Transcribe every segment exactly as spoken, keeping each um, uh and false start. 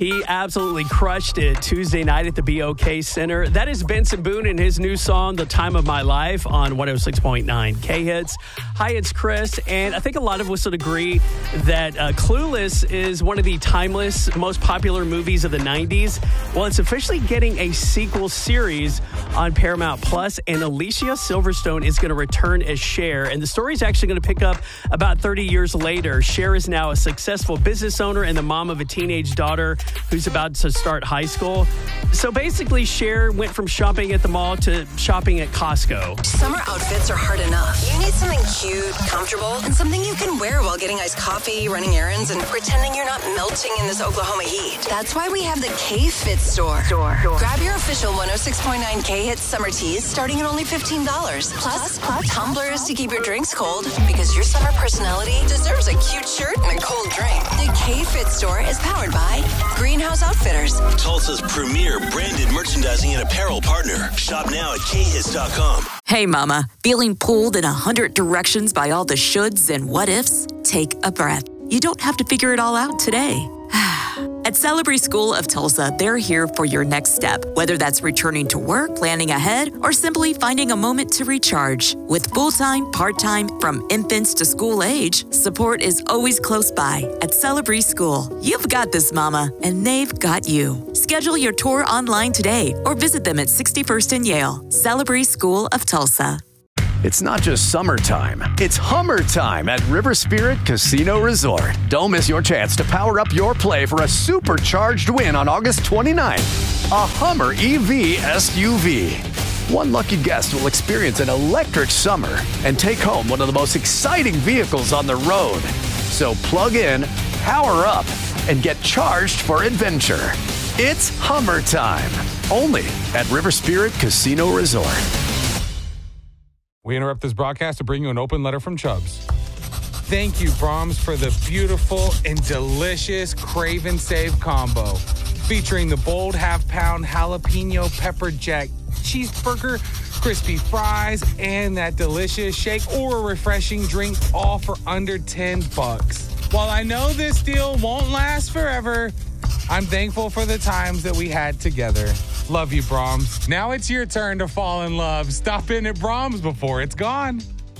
He absolutely crushed it Tuesday night at the B O K Center. That is Benson Boone and his new song, The Time of My Life, on one oh six point nine K-Hits. Hi, it's Chris, and I think a lot of us would agree that uh, Clueless is one of the timeless, most popular movies of the nineties. Well, it's officially getting a sequel series on Paramount Plus, and Alicia Silverstone is going to return as Cher, and the story is actually going to pick up about thirty years later. Cher is now a successful business owner and the mom of a teenage daughter who's about to start high school. So basically, Cher went from shopping at the mall to shopping at Costco. Summer outfits are hard enough. You need something cute, comfortable, and something you can wear while getting iced coffee, running errands, and pretending you're not melting in this Oklahoma heat. That's why we have the K-Fit store. Store. Grab your official one oh six point nine K-Hits summer tees starting at only fifteen dollars. Plus, plus, tumblers to keep your drinks cold, because your summer personality deserves a cute shirt and a cold drink. The K-Fit store is powered by Greenhouse Outfitters, Tulsa's premier branded merchandising and apparel partner. Shop now at K hits dot com. Hey, mama, feeling pulled in a hundred directions by all the shoulds and what ifs? Take a breath. You don't have to figure it all out today. At Celebrity School of Tulsa, they're here for your next step, whether that's returning to work, planning ahead, or simply finding a moment to recharge. With full-time, part-time, from infants to school age, support is always close by at Celebrity School. You've got this, mama, and they've got you. Schedule your tour online today or visit them at sixty-first and Yale. Celebrity School of Tulsa. It's not just summertime, it's Hummer time at River Spirit Casino Resort. Don't miss your chance to power up your play for a supercharged win on August twenty-ninth. A Hummer E V S U V. One lucky guest will experience an electric summer and take home one of the most exciting vehicles on the road. So plug in, power up, and get charged for adventure. It's Hummer time, only at River Spirit Casino Resort. We interrupt this broadcast to bring you an open letter from Chubbs. Thank you, Brahms, for the beautiful and delicious Crave and Save combo. Featuring the bold half-pound jalapeno pepper jack cheeseburger, crispy fries, and that delicious shake or a refreshing drink, all for under ten bucks. While I know this deal won't last forever, I'm thankful for the times that we had together. Love you, Brahms. Now it's your turn to fall in love. Stop in at Brahms before it's gone.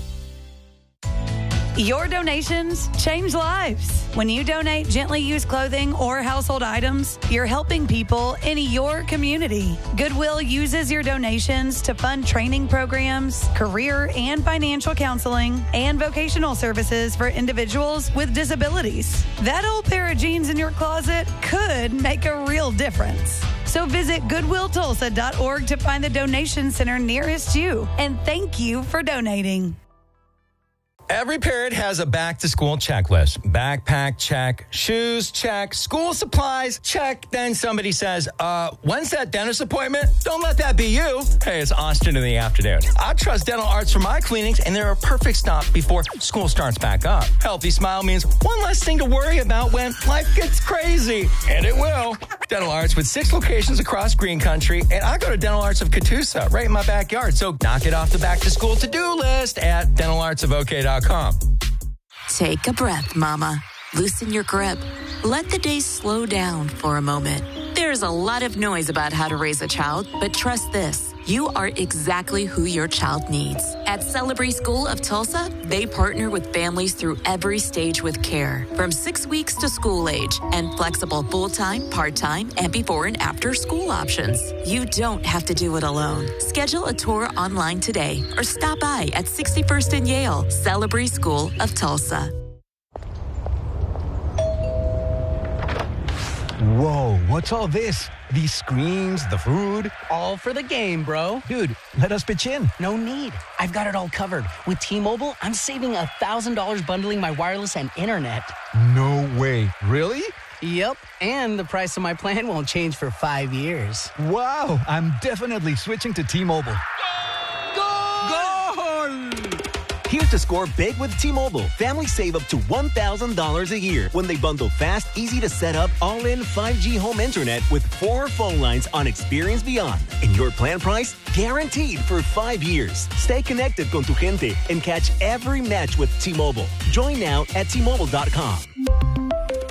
Your donations change lives. When you donate gently used clothing or household items, you're helping people in your community. Goodwill uses your donations to fund training programs, career and financial counseling, and vocational services for individuals with disabilities. That old pair of jeans in your closet could make a real difference. So visit goodwill tulsa dot org to find the donation center nearest you. And thank you for donating. Every parent has a back-to-school checklist. Backpack, check. Shoes, check. School supplies, check. Then somebody says, uh, when's that dentist appointment? Don't let that be you. Hey, it's Austin in the afternoon. I trust Dental Arts for my cleanings, and they're a perfect stop before school starts back up. Healthy Smile means one less thing to worry about when life gets crazy. And it will. Dental Arts with six locations across Green Country, and I go to Dental Arts of Catoosa right in my backyard. So knock it off the back-to-school to-do list at dental arts of okay dot com. Take a breath, mama. Loosen your grip. Let the day slow down for a moment. There's a lot of noise about how to raise a child, but trust this. You are exactly who your child needs. At Celebrity School of Tulsa, they partner with families through every stage with care, from six weeks to school age, and flexible full-time, part-time, and before and after school options. You don't have to do it alone. Schedule a tour online today or stop by at sixty-first and Yale, Celebrity School of Tulsa. Whoa, what's all this? These screens, the food. All for the game, bro. Dude, let us pitch in. No need. I've got it all covered. With T-Mobile, I'm saving one thousand dollars bundling my wireless and internet. No way. Really? Yep, and the price of my plan won't change for five years. Wow, I'm definitely switching to T-Mobile. Goal! Goal! Here's to score big with T-Mobile. Families save up to one thousand dollars a year when they bundle fast, easy to set up, all-in five G home internet with four phone lines on Experience Beyond. And your plan price? Guaranteed for five years. Stay connected con tu gente and catch every match with T-Mobile. Join now at T Mobile dot com.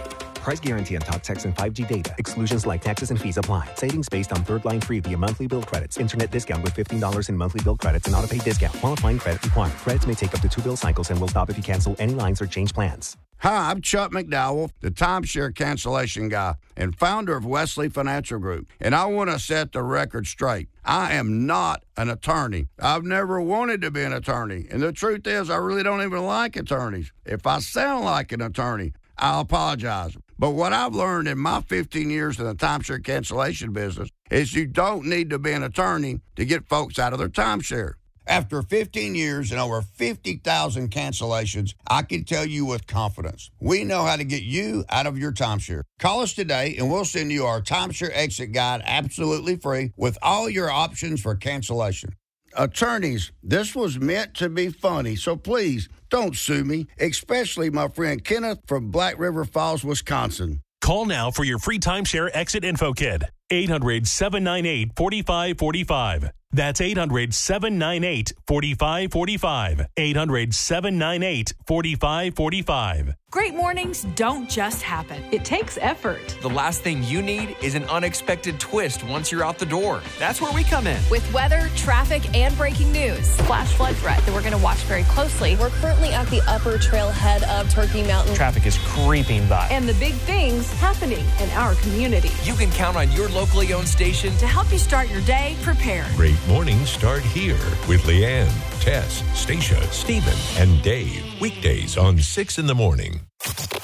Price guarantee on talk, text, and five G data. Exclusions like taxes and fees apply. Savings based on third line free via monthly bill credits. Internet discount with fifteen dollars in monthly bill credits and auto-pay discount. Qualifying credit required. Credits may take up to two bill cycles and will stop if you cancel any lines or change plans. Hi, I'm Chuck McDowell, the timeshare cancellation guy and founder of Wesley Financial Group. And I want to set the record straight. I am not an attorney. I've never wanted to be an attorney. And the truth is, I really don't even like attorneys. If I sound like an attorney, I'll apologize. But what I've learned in my fifteen years in the timeshare cancellation business is you don't need to be an attorney to get folks out of their timeshare. After fifteen years and over fifty thousand cancellations, I can tell you with confidence, we know how to get you out of your timeshare. Call us today and we'll send you our timeshare exit guide absolutely free with all your options for cancellation. Attorneys, this was meant to be funny, so please don't sue me, especially my friend Kenneth from Black River Falls, Wisconsin. Call now for your free timeshare exit info kit. eight hundred, seven nine eight, four five four five. That's eight hundred, seven nine eight, four five four five. eight hundred, seven nine eight, four five four five. Great mornings don't just happen. It takes effort. The last thing you need is an unexpected twist once you're out the door. That's where we come in. With weather, traffic, and breaking news. Flash flood threat that we're going to watch very closely. We're currently at the upper trailhead of Turkey Mountain. Traffic is creeping by. And the big things happening in our community. You can count on your locally owned station to help you start your day prepared. Great mornings start here with Leanne, Tess, Stacia, Stephen, and Dave. Weekdays on six in the morning.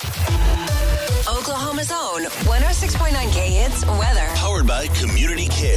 Oklahoma's own one oh six point nine K Hits weather. Powered by Community Care.